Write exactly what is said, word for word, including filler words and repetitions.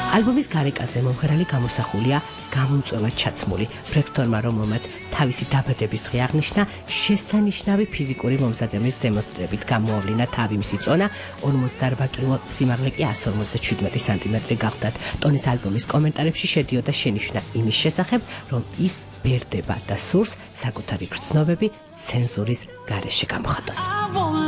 ალბომის გარეკანზე მომღერალი გამოსახულია გამომწვევად ჩაცმული ბრექსტონმა, რომელმაც თავისი დაბადების დღე აღნიშნა, შესანიშნავი ფიზიკური მომზადების დემონსტრებით გამოავლინა თავი, მისი წონა ორმოცდაარბა კილო, სიმაღლე კი εκατს ორმოცდაშვიდმეტი სანტიმეტრი გახდათ. ტონის ალბომის კომენტარებში შედიოდა შენიშვნა იმის შესახებ, რომ ის ბერდება და სურს საკუთარი გრძნობები ცენზურის გარეშე გამოხატოს.